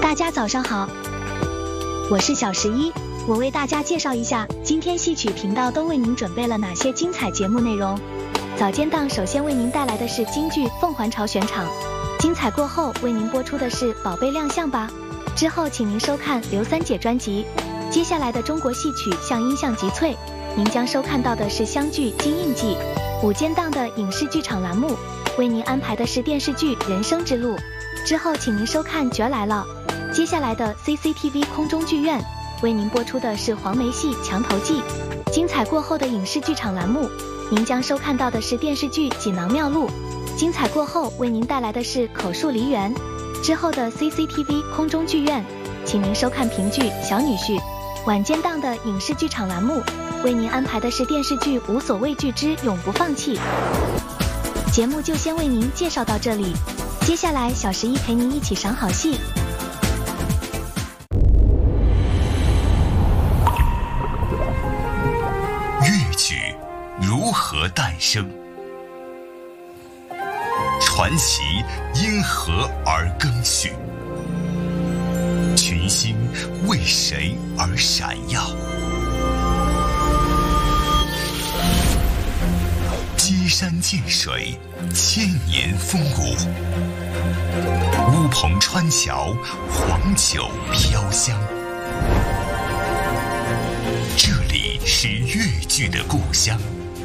大家早上好，我是小11，我为大家介绍一下今天戏曲频道都为您准备了哪些精彩节目内容。早间档首先为您带来的是京剧《凤还巢》选场，精彩过后为您播出的是《宝贝亮相吧》，之后请您收看刘三姐专辑。接下来的中国戏曲像音像集萃，您将收看到的是湘剧《金印记》。午间档的影视剧场栏目为您安排的是电视剧《人生之路》，之后请您收看《角来了》。接下来的 CCTV 空中剧院为您播出的是黄梅戏《墙头记》。精彩过后的影视剧场栏目，您将收看到的是电视剧《锦囊妙录》。精彩过后为您带来的是口述梨园。之后的 CCTV 空中剧院，请您收看评剧《小女婿》。晚间档的影视剧场栏目为您安排的是电视剧《无所畏惧之永不放弃》。节目就先为您介绍到这里，接下来小11陪您一起赏好戏。 粤剧如何诞生？传奇因何而更续？群星为谁而闪耀？接山见水，千年风骨；乌篷穿桥，黄酒飘香。这里是粤剧的故乡，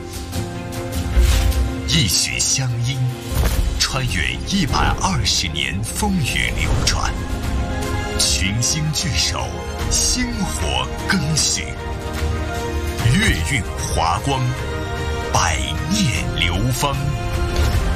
一曲乡音，穿越120年风雨流转，群星聚首，薪火更续，月韵华光，百念流芳。